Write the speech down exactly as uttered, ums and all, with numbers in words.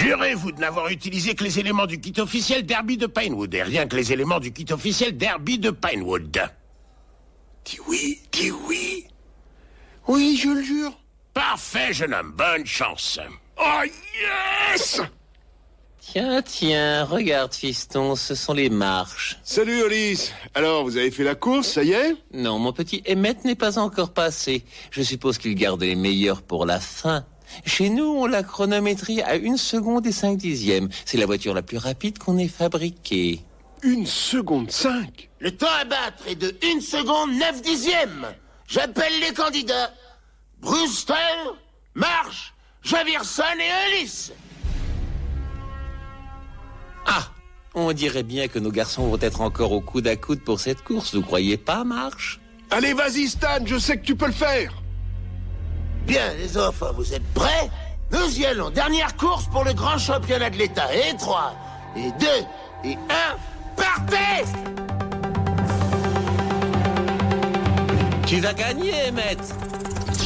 Jurez-vous de n'avoir utilisé que les éléments du kit officiel Derby de Pinewood, et rien que les éléments du kit officiel Derby de Pinewood. Dis oui, dis oui. Oui, je le jure. Parfait, jeune homme, bonne chance. Oh, yes! Tiens, tiens, regarde, fiston, ce sont les marches. Salut, Ulysse. Alors, vous avez fait la course, ça y est? Non, mon petit Emmett n'est pas encore passé. Je suppose qu'il garde les meilleurs pour la fin. Chez nous, on la chronométrie à une seconde et cinq dixièmes. C'est la voiture la plus rapide qu'on ait fabriquée. Une seconde cinq? Le temps à battre est de une seconde neuf dixièmes. J'appelle les candidats. Brewster, Marsh, Javirson et Ulysse. Ah, on dirait bien que nos garçons vont être encore au coude à coude pour cette course, vous croyez pas, Marsh? Allez, vas-y, Stan, je sais que tu peux le faire. Bien, les enfants, vous êtes prêts? Nous y allons. Dernière course pour le grand championnat de l'État. Et trois, et deux, et un, partez! Tu vas gagner, Emmett.